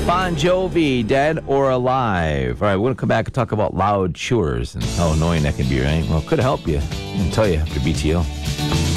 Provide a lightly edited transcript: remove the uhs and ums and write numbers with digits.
Bon Jovi, Dead or Alive. All right, we're going to come back and talk about loud chewers and how annoying that can be, right? Well, it could help you. I'm going to tell you after BTO.